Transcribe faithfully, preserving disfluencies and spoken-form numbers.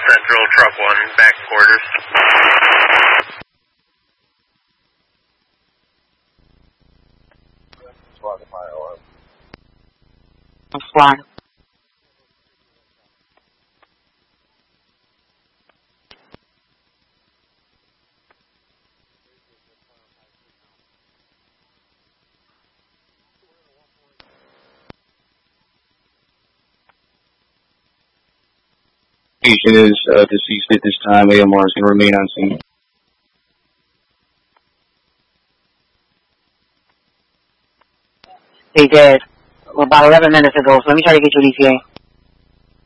Central, truck one, back quarters. Squad to fire alarm. Squad. Patient is uh, deceased at this time. A M R is going to remain on scene. They did. About eleven minutes ago, so let me try to get you D C A.